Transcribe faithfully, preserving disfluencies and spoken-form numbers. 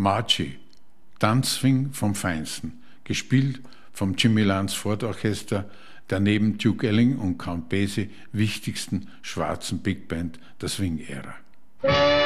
Margie, Tanzswing vom Feinsten, gespielt vom Jimmy Lunceford Orchester, der neben Duke Ellington und Count Basie wichtigsten schwarzen Big Band der Swing-Ära.